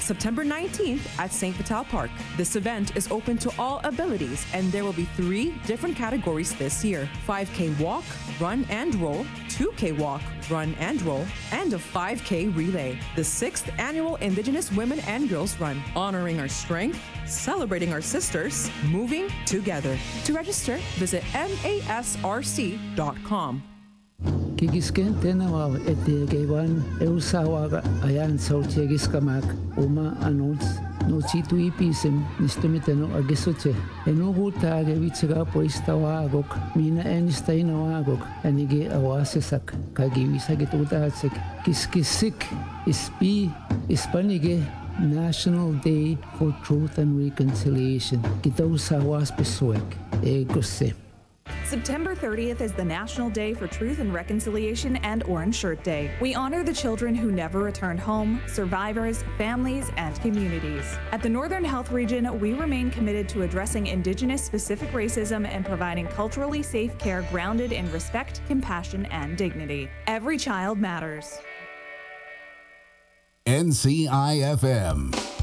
September 19th at St. Vital Park. This event is open to all abilities, and there will be 3 different categories this year: 5K walk, run and roll, 2K walk, run and roll, and a 5K relay. The 6th annual Indigenous Women and Girls Run, honoring our strength, celebrating our sisters, moving together. To register, visit masrc.com. Kigisken tenawa etegewan eusawaga ayan sautiagiskamak uma anols no chitu ipisem nistumiteno agesoche enuguta agevichega poistawagok mina enistainawagok anige awasesak kagiwisagitutatsek kiskisik ispi ispanige National Day for Truth and Reconciliation. Kitausawas pesuek egose. September 30th is the National Day for Truth and Reconciliation and Orange Shirt Day. We honor the children who never returned home, survivors, families, and communities. At the Northern Health Region, we remain committed to addressing Indigenous-specific racism and providing culturally safe care grounded in respect, compassion, and dignity. Every child matters. NCIFM.